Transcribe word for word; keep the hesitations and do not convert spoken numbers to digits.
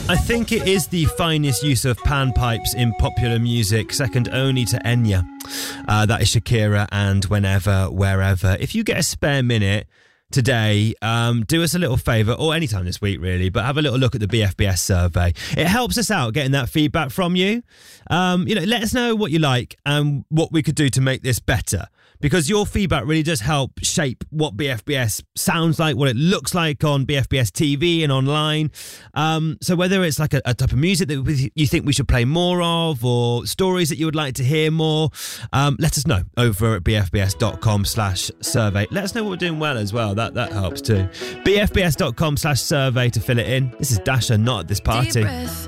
I think it is the finest use of panpipes in popular music, second only to Enya. Uh, that is Shakira and Whenever, Wherever. If you get a spare minute today, um, do us a little favour, or anytime this week really, but have a little look at the B F B S survey. It helps us out getting that feedback from you. Um, you know, let us know what you like and what we could do to make this better, because your feedback really does help shape what B F B S sounds like, what it looks like on B F B S T V and online. Um, so whether it's like a, a type of music that we, you think we should play more of, or stories that you would like to hear more, um, let us know over at bfbs.com slash survey. Let us know what we're doing well as well. That that helps too. bfbs.com slash survey to fill it in. This is Dasha, Not at This Party.